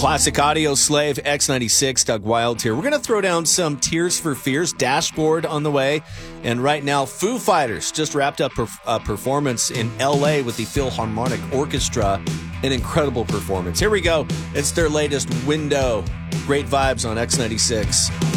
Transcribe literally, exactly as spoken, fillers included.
Classic Audio Slave, X ninety-six, Doug Wild here. We're going to throw down some Tears for Fears, Dashboard on the way. And right now, Foo Fighters just wrapped up a uh, performance in L A with the Philharmonic Orchestra. An incredible performance. Here we go. It's their latest Window. Great vibes on X ninety-six.